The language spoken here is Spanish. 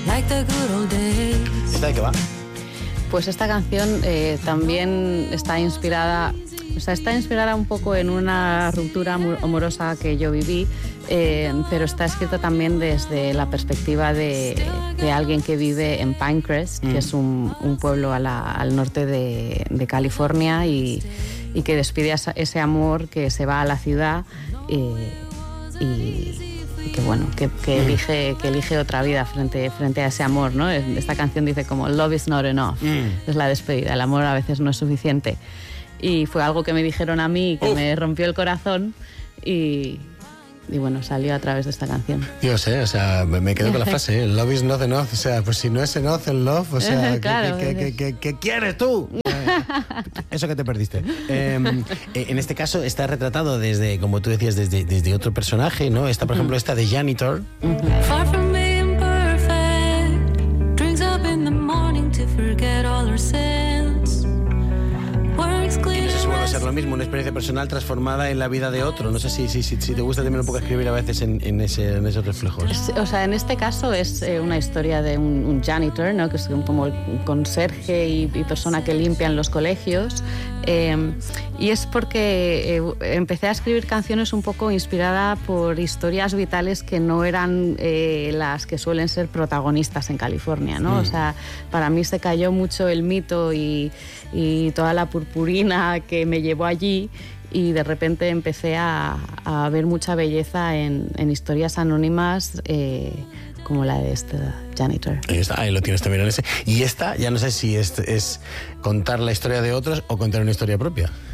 like the good old days. ¿Esta de qué va? Pues esta canción también está inspirada, está inspirada un poco en una ruptura amorosa que yo viví, pero está escrita también desde la perspectiva de alguien que vive en Pinecrest, que es un pueblo al norte de California, y que despide ese amor que se va a la ciudad y que bueno, que elige otra vida frente a ese amor, ¿no? Esta canción dice como love is not enough, es la despedida, el amor a veces no es suficiente. Y fue algo que me dijeron a mí, que me rompió el corazón, y bueno, salió a través de esta canción. Dios, o sea, me quedo con la frase, love is not enough, o sea, pues si no es enough el love, o sea, claro, ¿qué quieres tú? Eso que te perdiste. En este caso está retratado desde, como tú decías, desde otro personaje, ¿no? Está, por ejemplo, esta de Janitor. Far from being perfect, drinks up in the morning to forget all her sins. Works clean. No sé si puede ser lo mismo, una experiencia personal transformada en la vida de otro. No sé si te gusta también un poco escribir a veces en esos reflejos. O sea, en este caso es una historia de un janitor, ¿no? Que es como el conserje y persona que limpia en los colegios. Y es porque empecé a escribir canciones un poco inspirada por historias vitales que no eran las que suelen ser protagonistas en California, ¿no? O sea, para mí se cayó mucho el mito y toda la purpurina que me llevó allí, y de repente empecé a ver mucha belleza en historias anónimas como la de este Janitor. Ahí lo tienes también en ese. Y esta, ya no sé si es contar la historia de otros o contar una historia propia.